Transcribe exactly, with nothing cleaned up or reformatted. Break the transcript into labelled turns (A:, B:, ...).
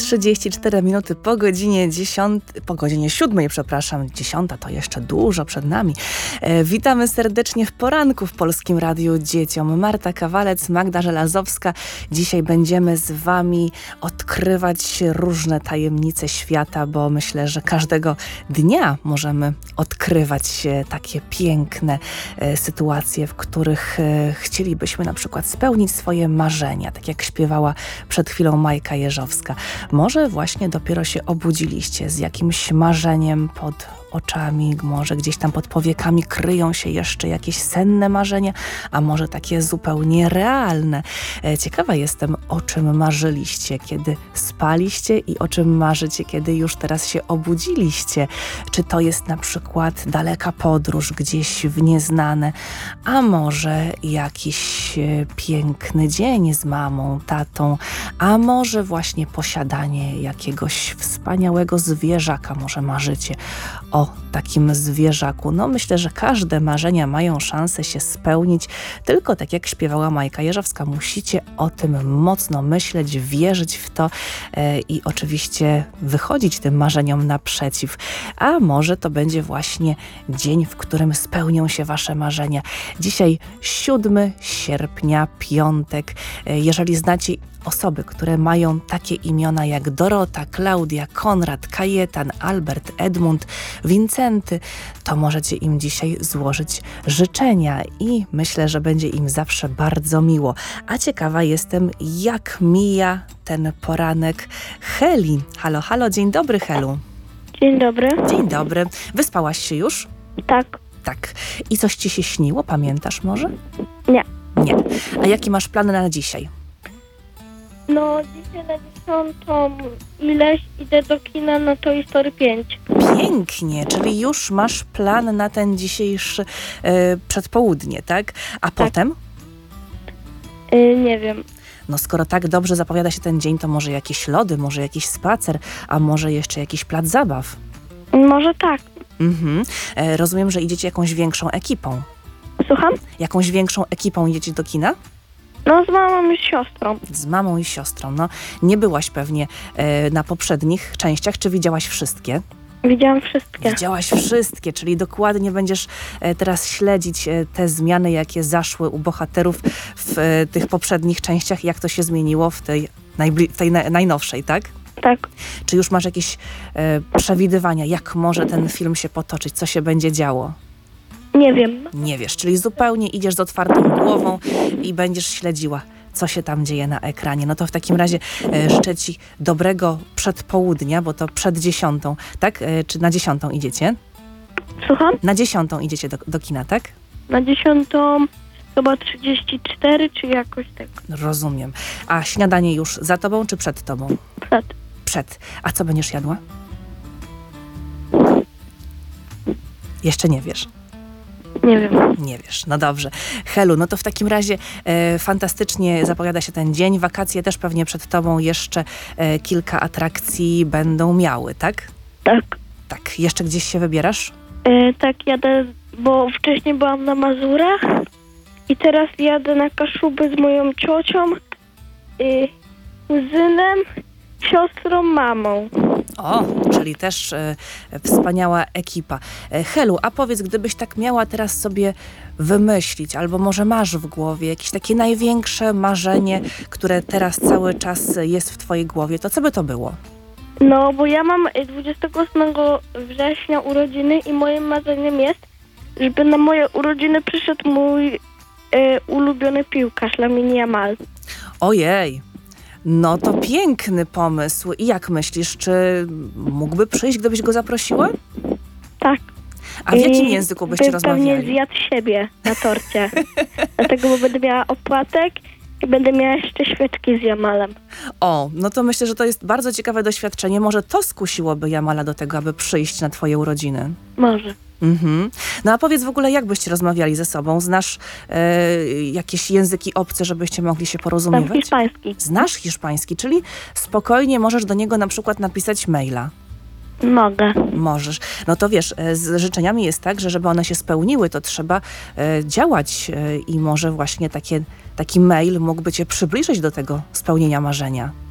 A: trzydzieści cztery minuty po godzinie dziesiątej, po godzinie siódmej, przepraszam, dziesiąta to jeszcze dużo przed nami. E, witamy serdecznie w poranku w Polskim Radiu Dzieciom. Marta Kawalec, Magda Żelazowska. Dzisiaj będziemy z wami odkrywać różne tajemnice świata, bo myślę, że każdego dnia możemy odkrywać takie piękne e, sytuacje, w których e, chcielibyśmy na przykład spełnić swoje marzenia, tak jak śpiewała przed chwilą Majka Jeżowska. Może właśnie dopiero się obudziliście z jakimś marzeniem pod oczami, może gdzieś tam pod powiekami kryją się jeszcze jakieś senne marzenia, a może takie zupełnie realne. Ciekawa jestem, o czym marzyliście, kiedy spaliście i o czym marzycie, kiedy już teraz się obudziliście. Czy to jest na przykład daleka podróż gdzieś w nieznane, a może jakiś piękny dzień z mamą, tatą, a może właśnie posiadanie jakiegoś wspaniałego zwierzaka, może marzycie o takim zwierzaku. No myślę, że każde marzenia mają szansę się spełnić, tylko tak jak śpiewała Majka Jeżowska, musicie o tym mocno myśleć, wierzyć w to e, i oczywiście wychodzić tym marzeniom naprzeciw. A może to będzie właśnie dzień, w którym spełnią się wasze marzenia. Dzisiaj siódmego sierpnia, piątek. E, jeżeli znacie osoby, które mają takie imiona jak Dorota, Klaudia, Konrad, Kajetan, Albert, Edmund, Wincenty, to możecie im dzisiaj złożyć życzenia i myślę, że będzie im zawsze bardzo miło. A ciekawa jestem, jak mija ten poranek Heli. Halo, halo, dzień dobry, Helu.
B: Dzień dobry.
A: Dzień dobry. Wyspałaś się już?
B: Tak.
A: Tak. I coś ci się śniło? Pamiętasz może?
B: Nie.
A: Nie. A jaki masz plan na dzisiaj?
B: No, dzisiaj na dziesiątą ileś idę do kina na Toy Story pięć.
A: Pięknie, czyli już masz plan na ten dzisiejszy e, przedpołudnie, tak? A potem?
B: Yy, nie wiem.
A: No skoro tak dobrze zapowiada się ten dzień, to może jakieś lody, może jakiś spacer, a może jeszcze jakiś plac zabaw?
B: Może tak.
A: Mhm. E, rozumiem, że idziecie jakąś większą ekipą.
B: Słucham?
A: Jakąś większą ekipą idziecie do kina?
B: No, z mamą i z siostrą.
A: Z mamą i siostrą. No, nie byłaś pewnie e, na poprzednich częściach, czy widziałaś wszystkie?
B: Widziałam wszystkie.
A: Widziałaś wszystkie, czyli dokładnie będziesz e, teraz śledzić e, te zmiany, jakie zaszły u bohaterów w e, tych poprzednich częściach, jak to się zmieniło w tej, najbli- w tej na- najnowszej, tak?
B: Tak.
A: Czy już masz jakieś e, przewidywania, jak może ten film się potoczyć, co się będzie działo?
B: Nie wiem.
A: Nie wiesz, czyli zupełnie idziesz z otwartą głową i będziesz śledziła, co się tam dzieje na ekranie. No to w takim razie e, życzę ci dobrego przedpołudnia, bo to przed dziesiątą, tak? E, czy na dziesiątą idziecie?
B: Słucham?
A: Na dziesiątą idziecie do, do kina, tak?
B: Na dziesiątą chyba trzydzieści cztery, czy jakoś tak.
A: Rozumiem. A śniadanie już za tobą, czy przed tobą?
B: Przed.
A: Przed. A co będziesz jadła? Jeszcze nie wiesz.
B: Nie wiem.
A: Nie wiesz, no dobrze. Helu, no to w takim razie e, fantastycznie zapowiada się ten dzień. Wakacje też pewnie przed tobą jeszcze e, kilka atrakcji będą miały, tak?
B: Tak.
A: Tak. Jeszcze gdzieś się wybierasz?
B: Yy, tak, jadę, bo wcześniej byłam na Mazurach i teraz jadę na Kaszuby z moją ciocią, yy, kuzynem, siostrą, mamą.
A: O, czyli też e, wspaniała ekipa. E, Helu, a powiedz, gdybyś tak miała teraz sobie wymyślić, albo może masz w głowie jakieś takie największe marzenie, które teraz cały czas jest w twojej głowie, to co by to było?
B: No, bo ja mam dwudziestego ósmego września urodziny i moim marzeniem jest, żeby na moje urodziny przyszedł mój e, ulubiony piłkarz, Lamine Yamal.
A: Ojej, no to piękny pomysł. I jak myślisz, czy mógłby przyjść, gdybyś go zaprosiła?
B: Tak.
A: A w jakim
B: I
A: języku byście
B: by
A: rozmawiali?
B: pewnie zjadł siebie na torcie. Dlatego, bo będę miała opłatek i będę miała jeszcze świeczki z Yamalem.
A: O, no to myślę, że to jest bardzo ciekawe doświadczenie. Może to skusiłoby Yamala do tego, aby przyjść na twoje urodziny.
B: Może.
A: Mhm. No a powiedz w ogóle, jak byście rozmawiali ze sobą? Znasz e, jakieś języki obce, żebyście mogli się
B: Tam
A: porozumiewać?
B: hiszpański.
A: Znasz hiszpański, czyli spokojnie możesz do niego na przykład napisać maila.
B: Mogę.
A: Możesz. No to wiesz, e, z życzeniami jest tak, że żeby one się spełniły, to trzeba e, działać e, i może właśnie takie, taki mail mógłby cię przybliżyć do tego spełnienia marzenia.